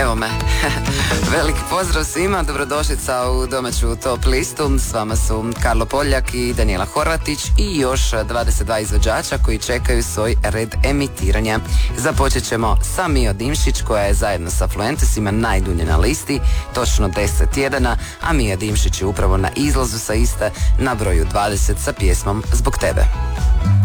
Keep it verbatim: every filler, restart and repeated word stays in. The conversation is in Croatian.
Evo me. Veliki pozdrav svima, dobrodošlica u domaću top listu. S vama su Karlo Poljak i Danijela Horvatić i još dvadeset dva izvođača koji čekaju svoj red emitiranja. Započet ćemo sa Mio Dimšić, koja je zajedno sa Fluentesima najdulje na listi, točno deset tjedana, a Mio Dimšić je upravo na izlazu sa iste na broju dvadeset sa pjesmom Zbog tebe.